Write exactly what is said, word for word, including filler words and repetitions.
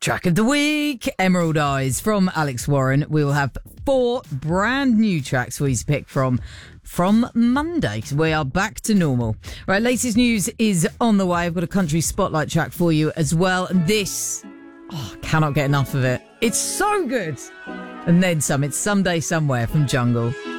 Track of the week, Emerald Eyes from Alex Warren. We will have four brand new tracks for you to pick from from Monday. We are back to normal. Right, latest news is on the way. I've got a country spotlight track for you as well. And this, oh, I cannot get enough of it. It's so good. And then some. It's Someday Somewhere from Jungle.